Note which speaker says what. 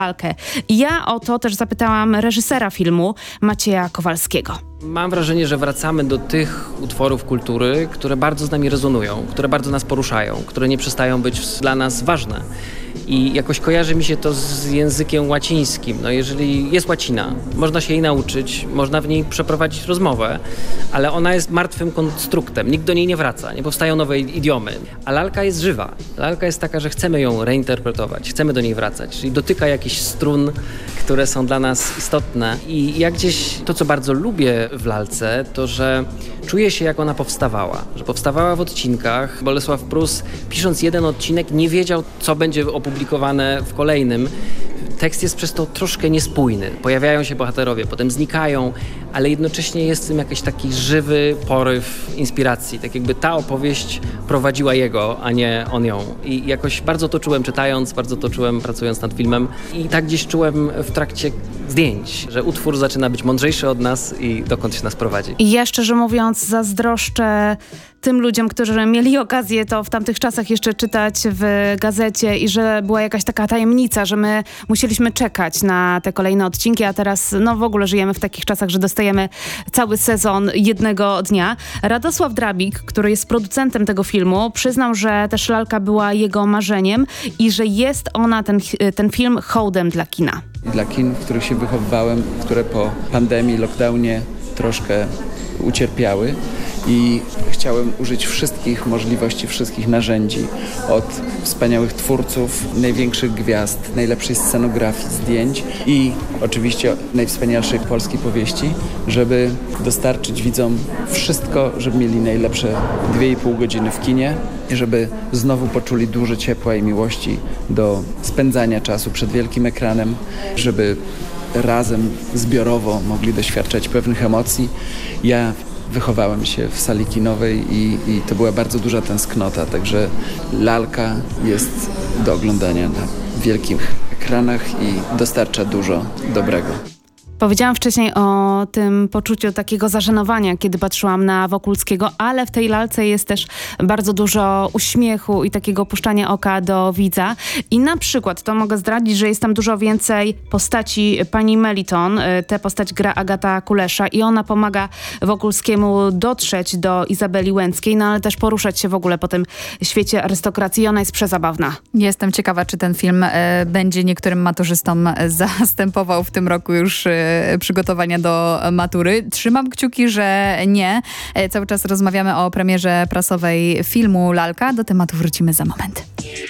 Speaker 1: lalkę. I ja o to też zapytałam reżysera filmu, Macieja Kowalskiego.
Speaker 2: Mam wrażenie, że wracamy do tych utworów kultury, które bardzo z nami rezonują, które bardzo nas poruszają, które nie przestają być dla nas ważne. I jakoś kojarzy mi się to z językiem łacińskim. No jeżeli jest łacina, można się jej nauczyć, można w niej przeprowadzić rozmowę, ale ona jest martwym konstruktem, nikt do niej nie wraca, nie powstają nowe idiomy. A lalka jest żywa. Lalka jest taka, że chcemy ją reinterpretować, chcemy do niej wracać, czyli dotyka jakichś strun, które są dla nas istotne. I ja gdzieś to, co bardzo lubię w lalce, to że czuję się, jak ona powstawała. Że powstawała w odcinkach. Bolesław Prus, pisząc jeden odcinek, nie wiedział, co będzie opublikowane w kolejnym. Tekst jest przez to troszkę niespójny. Pojawiają się bohaterowie, potem znikają, ale jednocześnie jest w tym jakiś taki żywy poryw inspiracji. Tak jakby ta opowieść prowadziła jego, a nie on ją. I jakoś bardzo to czułem czytając, bardzo to czułem pracując nad filmem. I tak gdzieś czułem w trakcie zdjęć, że utwór zaczyna być mądrzejszy od nas i dokąd się nas prowadzi.
Speaker 1: I ja szczerze mówiąc zazdroszczę tym ludziom, którzy mieli okazję to w tamtych czasach jeszcze czytać w gazecie i że była jakaś taka tajemnica, że my musieliśmy czekać na te kolejne odcinki, a teraz no w ogóle żyjemy w takich czasach, że dostajemy cały sezon jednego dnia. Radosław Drabik, który jest producentem tego filmu, przyznał, że też lalka była jego marzeniem i że jest ona, ten film, hołdem dla kina.
Speaker 3: I dla kin, w których się wychowywałem, które po pandemii, lockdownie troszkę ucierpiały i chciałem użyć wszystkich możliwości, wszystkich narzędzi, od wspaniałych twórców, największych gwiazd, najlepszej scenografii, zdjęć i oczywiście najwspanialszej polskiej powieści, żeby dostarczyć widzom wszystko, żeby mieli najlepsze 2,5 godziny w kinie i żeby znowu poczuli dużo ciepła i miłości do spędzania czasu przed wielkim ekranem, żeby razem, zbiorowo mogli doświadczać pewnych emocji. Ja wychowałem się w sali kinowej i to była bardzo duża tęsknota, także lalka jest do oglądania na wielkich ekranach i dostarcza dużo dobrego.
Speaker 1: Powiedziałam wcześniej o tym poczuciu takiego zażenowania, kiedy patrzyłam na Wokulskiego, ale w tej lalce jest też bardzo dużo uśmiechu i takiego puszczania oka do widza. I na przykład, to mogę zdradzić, że jest tam dużo więcej postaci pani Meliton. Tę postać gra Agata Kulesza i ona pomaga Wokulskiemu dotrzeć do Izabeli Łęckiej, no ale też poruszać się w ogóle po tym świecie arystokracji i ona jest przezabawna.
Speaker 4: Jestem ciekawa, czy ten film będzie niektórym maturzystom zastępował w tym roku już przygotowania do matury. Trzymam kciuki, że nie. Cały czas rozmawiamy o premierze prasowej filmu Lalka. Do tematu wrócimy za moment.